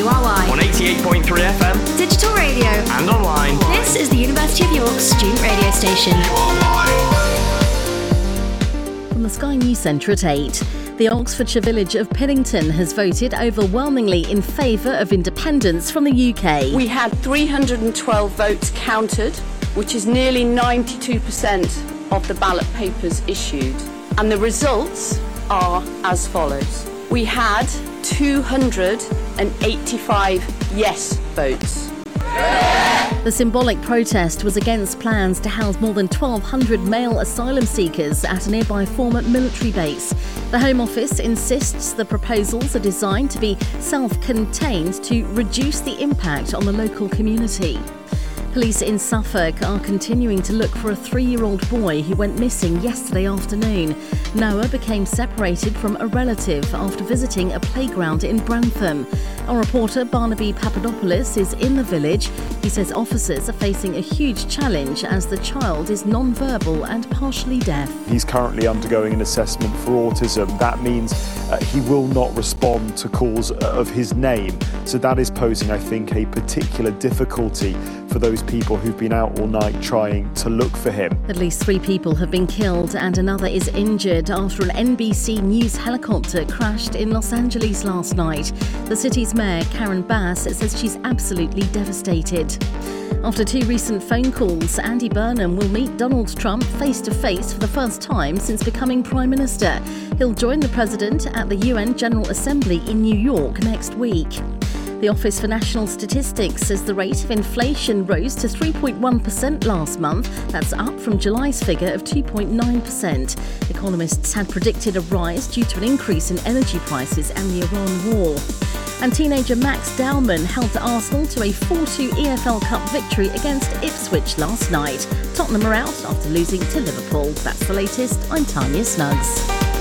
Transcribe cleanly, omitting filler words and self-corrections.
WRY. On 88.3 FM. Digital radio. And online. This is the University of York student radio station. From the Sky News Centre at 8. The Oxfordshire village of Pillington has voted overwhelmingly in favour of independence from the UK. We had 312 votes counted, which is nearly 92% of the ballot papers issued. And the results are as follows. We had 285 yes votes. The symbolic protest was against plans to house more than 1,200 male asylum seekers at a nearby former military base. The Home Office insists the proposals are designed to be self-contained to reduce the impact on the local community. Police in Suffolk are continuing to look for a 3-year-old boy who went missing yesterday afternoon. Noah became separated from a relative after visiting a playground in Brantham. Our reporter Barnaby Papadopoulos is in the village. He says officers are facing a huge challenge as the child is non-verbal and partially deaf. He's currently undergoing an assessment for autism. That means he will not respond to calls of his name. So that is posing, I think, a particular difficulty for those people who've been out all night trying to look for him. At least 3 people have been killed and another is injured after an NBC News helicopter crashed in Los Angeles last night. The city's mayor, Karen Bass, says she's absolutely devastated. After 2 recent phone calls, Andy Burnham will meet Donald Trump face-to-face for the first time since becoming Prime Minister. He'll join the President at the UN General Assembly in New York next week. The Office for National Statistics says the rate of inflation rose to 3.1% last month. That's up from July's figure of 2.9%. Economists had predicted a rise due to an increase in energy prices and the Iran war. And teenager Max Dowman helped Arsenal to a 4-2 EFL Cup victory against Ipswich last night. Tottenham are out after losing to Liverpool. That's the latest. I'm Tanya Snuggs.